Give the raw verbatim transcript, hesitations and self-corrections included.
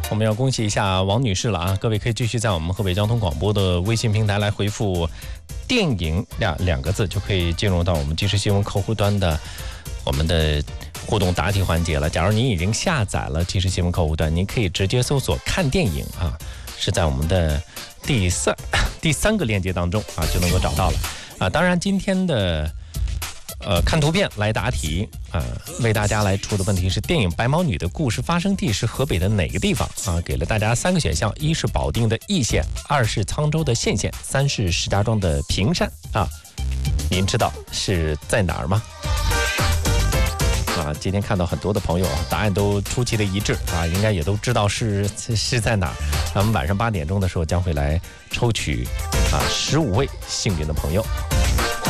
我们要恭喜一下王女士了啊！各位可以继续在我们河北交通广播的微信平台来回复“电影”两两个字，就可以进入到我们即时新闻客户端的我们的互动答题环节了。假如您已经下载了即时新闻客户端，您可以直接搜索“看电影”啊，是在我们的第三第三个链接当中啊就能够找到了啊。当然，今天的呃看图片来答题啊、呃，为大家来出的问题是电影《白毛女》的故事发生地是河北的哪个地方啊？给了大家三个选项：一是保定的易县，二是沧州的献县，三是石家庄的平山啊。您知道是在哪儿吗？啊，今天看到很多的朋友啊，答案都出奇的一致啊，应该也都知道是是在哪儿。那我们晚上八点钟的时候将会来抽取啊十五位幸运的朋友。